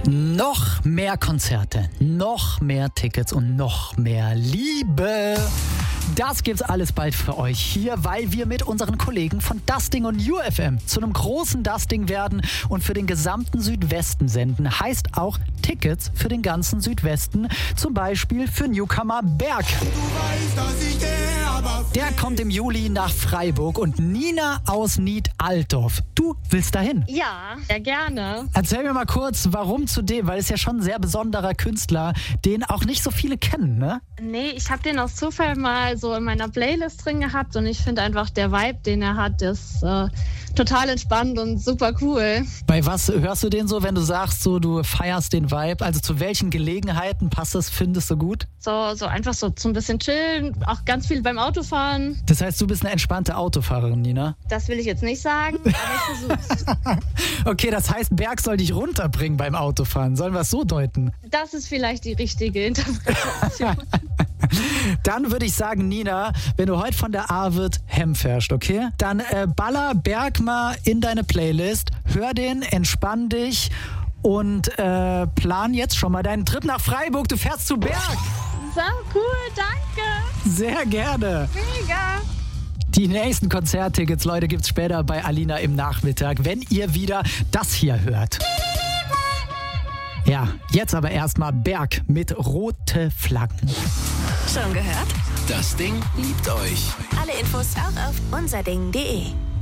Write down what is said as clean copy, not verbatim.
Noch mehr Konzerte, noch mehr Tickets und noch mehr Liebe. Das gibt's alles bald für euch hier, weil wir mit unseren Kollegen von Dusting und UFM zu einem großen Dusting werden und für den gesamten Südwesten senden. Heißt auch Tickets für den ganzen Südwesten, zum Beispiel für Newcomer Berg. Der kommt im Juli nach Freiburg und Nina aus Nied-Altdorf. Du willst dahin? Ja, sehr gerne. Erzähl mir mal kurz, warum zu dem, weil es ja schon ein sehr besonderer Künstler, den auch nicht so viele kennen, ne? Nee, ich habe den aus Zufall mal so in meiner Playlist drin gehabt und ich finde einfach, der Vibe, den er hat, ist total entspannt und super cool. Bei was hörst du den so, wenn du sagst, so du feierst den Vibe? Also zu welchen Gelegenheiten passt das, findest du gut? So einfach so ein bisschen chillen, auch ganz viel beim Autofahren. Das heißt, du bist eine entspannte Autofahrerin, Nina? Das will ich jetzt nicht sagen, aber ich versuch's. Okay, das heißt, Berg soll dich runterbringen beim Autofahren. Sollen wir es so deuten? Das ist vielleicht die richtige Interpretation. Dann würde ich sagen, Nina, wenn du heute von der Arvid Hem fährst, okay? Dann baller Berg mal in deine Playlist, hör den, entspann dich und plan jetzt schon mal deinen Trip nach Freiburg. Du fährst zu Berg. So cool, danke. Sehr gerne. Mega. Die nächsten Konzerttickets, Leute, gibt's später bei Alina im Nachmittag, wenn ihr wieder das hier hört. Ja, jetzt aber erstmal Berg mit rote Flaggen. Schon gehört? Das Ding liebt euch. Alle Infos auch auf unserding.de.